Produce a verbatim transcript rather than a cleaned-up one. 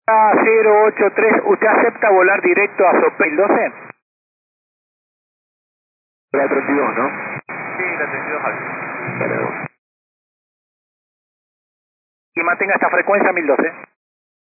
cero ocho tres, ¿usted acepta volar directo a Sopel doce? La treinta y dos, ¿no? Sí, la treinta y dos alto. Vale. Y mantenga esta frecuencia mil doce.